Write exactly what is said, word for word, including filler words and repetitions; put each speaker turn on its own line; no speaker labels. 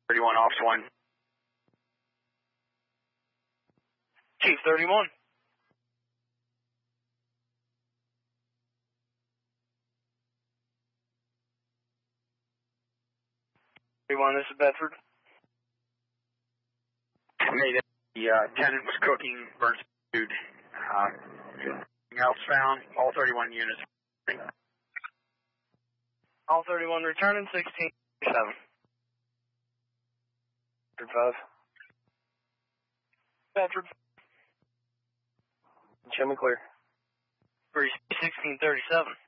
thirty-one, Officer one.
Chief thirty-one. thirty-one, this is Bedford.
Hey, the uh, tenant was cooking, burnt food. Uh, anything else found? All thirty-one units.
All thirty-one returning, sixteen seven. Bedford five. Bedford. Show me clear. sixteen thirty-seven.